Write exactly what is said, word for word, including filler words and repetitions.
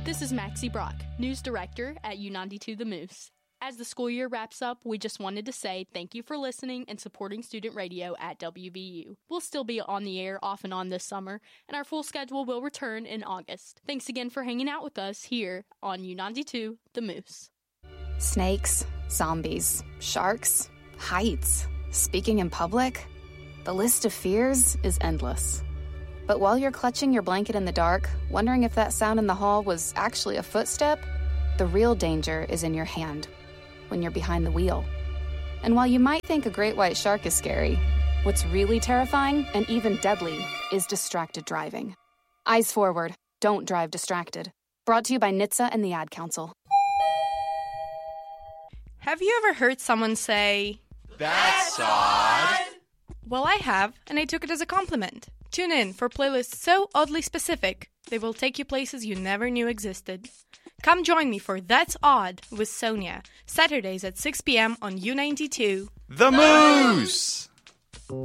This is Maxie Brock, News Director at U ninety-two The Moose. As the school year wraps up, we just wanted to say thank you for listening and supporting student radio at W V U. We'll still be on the air off and on this summer, and our full schedule will return in August. Thanks again for hanging out with us here on U ninety-two The Moose. Snakes, zombies, sharks, heights, speaking in public. The list of fears is endless. But while you're clutching your blanket in the dark, wondering if that sound in the hall was actually a footstep, the real danger is in your hand, when you're behind the wheel. And while you might think a great white shark is scary, what's really terrifying and even deadly is distracted driving. Eyes forward, don't drive distracted. Brought to you by N H T S A and the Ad Council. Have you ever heard someone say, "That's odd"? Well, I have, and I took it as a compliment. Tune in for playlists so oddly specific, they will take you places you never knew existed. Come join me for That's Odd with Sonia, Saturdays at six p.m. on U ninety-two. The Moose!